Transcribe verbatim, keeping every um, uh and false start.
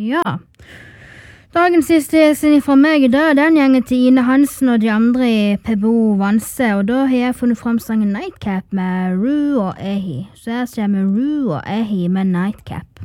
Ja. Dagens siste hilsen fra meg da, den gjenger til Ine Hansen og de andre i P B O Vanse, og da har jeg funnet frem sangen Nightcap med Rue og Ehi. Så jeg ser med Rue og Ehi med Nightcap.